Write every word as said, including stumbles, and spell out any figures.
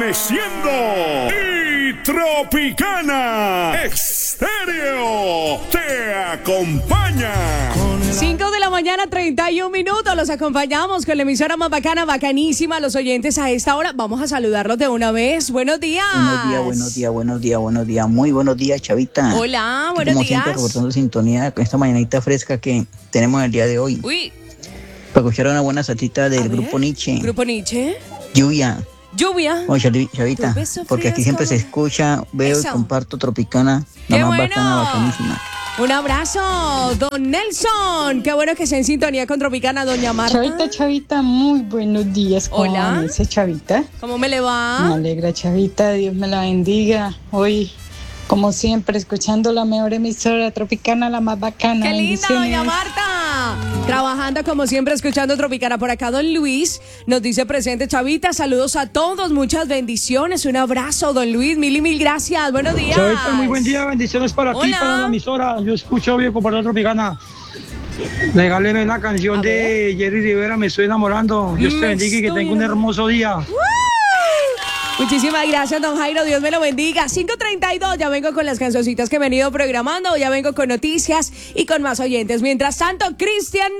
amaneciendo y Tropicana Estéreo te acompaña. cinco de la mañana, treinta y un minutos. Los acompañamos con la emisora más bacana, bacanísima. Los oyentes a esta hora. Vamos a saludarlos de una vez. Buenos días. Buenos días, buenos días, buenos días, buenos días. Muy buenos días, Chavita. Hola, buenos Como días. siempre, reportando sintonía con esta mañanita fresca que tenemos el día de hoy. Uy. Para escuchar una buena salsita del A ver. grupo Nietzsche. Grupo Nietzsche. Lluvia. Lluvia. Oye, Chavi- Chavita, Tu beso porque aquí siempre se fresco. escucha, veo Eso. y comparto Tropicana, la ¡Qué más bueno! bacana, bacanísima. Un abrazo, don Nelson. Qué bueno que esté en sintonía con Tropicana, doña Marta. Chavita, Chavita, muy buenos días. ¿Cómo Hola. amanece, Chavita? ¿Cómo me le Me va? alegra, Chavita, Dios me la bendiga. Hoy, como siempre, escuchando la mejor emisora Tropicana, la más bacana. ¡Qué linda, Bendiciones. doña Marta! Trabajando como siempre, escuchando Tropicana. Por acá, don Luis nos dice presente, Chavita. Saludos a todos, muchas bendiciones. Un abrazo, don Luis. Mil y mil gracias. Buenos días. Chavita, muy buen día, bendiciones para ti, Hola. para la emisora. Yo escucho bien compartir Tropicana. Regáleme la canción A de Jerry Rivera, Me estoy enamorando. Dios te Me bendiga y que estoy tenga un hermoso día. Muchísimas gracias, don Jairo. Dios me lo bendiga. cinco treinta y dos. Ya vengo con las cancioncitas que he venido programando. Ya vengo con noticias y con más oyentes. Mientras tanto, Cristian